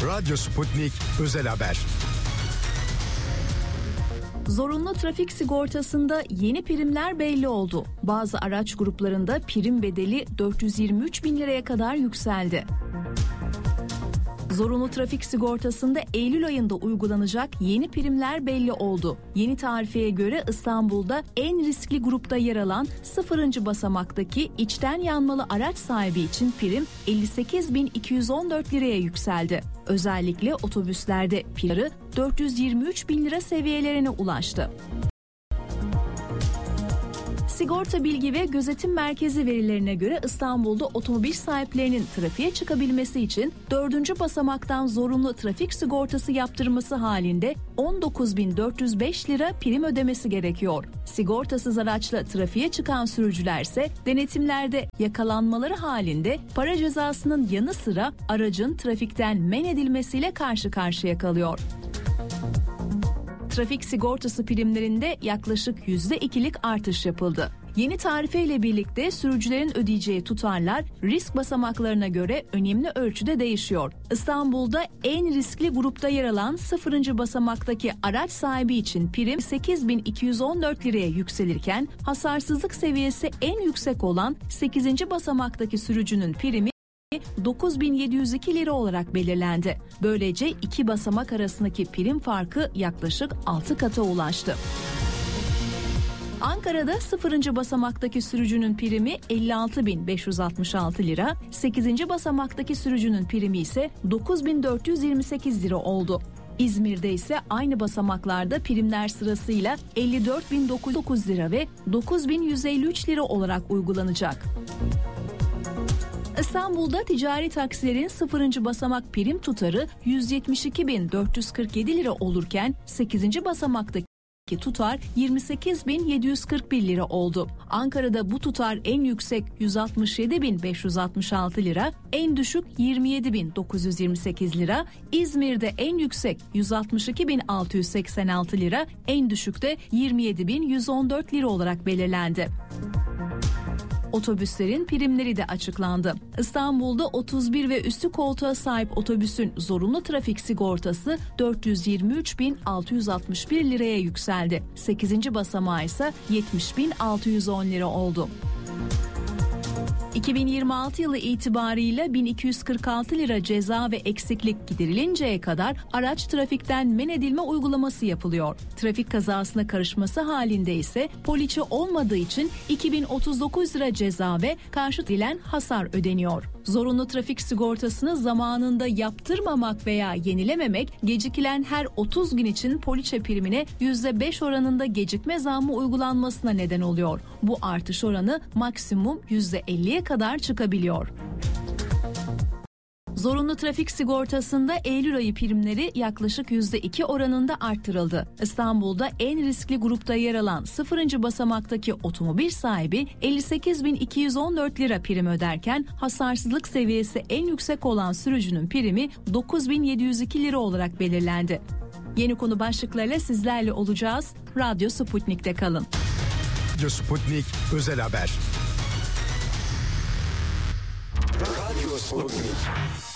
Radyo Sputnik Özel Haber. Zorunlu trafik sigortasında yeni primler belli oldu. Bazı araç gruplarında prim bedeli 423 bin liraya kadar yükseldi. Zorunlu trafik sigortasında Eylül ayında uygulanacak yeni primler belli oldu. Yeni tarifeye göre İstanbul'da en riskli grupta yer alan 0. basamaktaki içten yanmalı araç sahibi için prim 58.214 liraya yükseldi. Özellikle otobüslerde primleri 423 bin lira seviyelerine ulaştı. Sigorta Bilgi ve Gözetim Merkezi verilerine göre İstanbul'da otomobil sahiplerinin trafiğe çıkabilmesi için 4. basamaktan zorunlu trafik sigortası yaptırması halinde 19.405 lira prim ödemesi gerekiyor. Sigortasız araçla trafiğe çıkan sürücülerse denetimlerde yakalanmaları halinde para cezasının yanı sıra aracın trafikten men edilmesiyle karşı karşıya kalıyor. Trafik sigortası primlerinde yaklaşık %2'lik artış yapıldı. Yeni tarifeyle birlikte sürücülerin ödeyeceği tutarlar risk basamaklarına göre önemli ölçüde değişiyor. İstanbul'da en riskli grupta yer alan 0. basamaktaki araç sahibi için prim 8.214 liraya yükselirken hasarsızlık seviyesi en yüksek olan 8. basamaktaki sürücünün primi 9.702 lira olarak belirlendi. Böylece iki basamak arasındaki prim farkı yaklaşık 6 kata ulaştı. Ankara'da 0. basamaktaki sürücünün primi 56.566 lira, 8. basamaktaki sürücünün primi ise 9.428 lira oldu. İzmir'de ise aynı basamaklarda primler sırasıyla 54.009 lira ve 9.153 lira olarak uygulanacak. İstanbul'da ticari taksilerin 0. basamak prim tutarı 172.447 lira olurken 8. basamaktaki tutar 28.741 lira oldu. Ankara'da bu tutar en yüksek 167.566 lira, en düşük 27.928 lira, İzmir'de en yüksek 162.686 lira, en düşük de 27.114 lira olarak belirlendi. Otobüslerin primleri de açıklandı. İstanbul'da 31 ve üstü koltuğa sahip otobüsün zorunlu trafik sigortası 423.661 liraya yükseldi. 8. basamağı ise 70.610 lira oldu. 2026 yılı itibarıyla 1246 lira ceza ve eksiklik giderilinceye kadar araç trafikten men edilme uygulaması yapılıyor. Trafik kazasına karışması halinde ise poliçe olmadığı için 2039 lira ceza ve karşıt edilen hasar ödeniyor. Zorunlu trafik sigortasını zamanında yaptırmamak veya yenilememek gecikilen her 30 gün için poliçe primine %5 oranında gecikme zammı uygulanmasına neden oluyor. Bu artış oranı maksimum %50'ye kadar çıkabiliyor. Zorunlu trafik sigortasında Eylül ayı primleri yaklaşık %2 oranında arttırıldı. İstanbul'da en riskli grupta yer alan 0. basamaktaki otomobil sahibi 58.214 lira prim öderken hasarsızlık seviyesi en yüksek olan sürücünün primi 9.702 lira olarak belirlendi. Yeni konu başlıklarıyla sizlerle olacağız. Radyo Sputnik'te kalın. Radyo Sputnik Özel Haber. Radyo Sputnik.